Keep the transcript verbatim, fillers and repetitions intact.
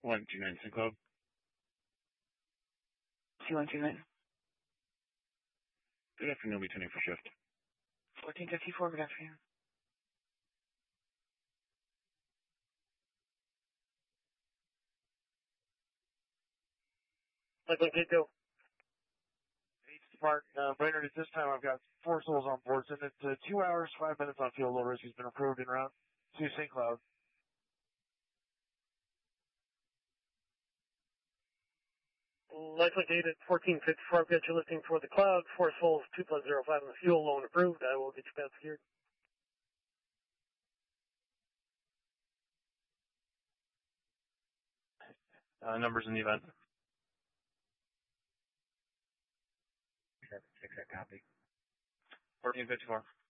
one two nine St. Cloud. two one two nine. Good afternoon, returning for shift. fourteen fifty-four, good afternoon. Likely Gate go. Eighth Park, uh, Brainerd, at this time I've got four souls on board, and it's uh, two hours, five minutes on field. Low risk has been approved en route to Saint Cloud. Likely Gate at fourteen fifty-four, I've got you lifting for the Cloud, four souls, two plus zero five on the fuel, loan approved. I will get you pad secured. Uh, numbers in the event. Six, that copy. fourteen fifty-four.